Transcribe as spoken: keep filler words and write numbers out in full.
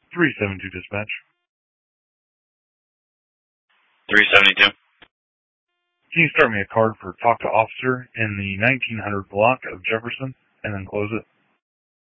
three seventy-two dispatch. three seventy-two. Can you start me a card for talk to officer in the nineteen hundred block of Jefferson, and then close it?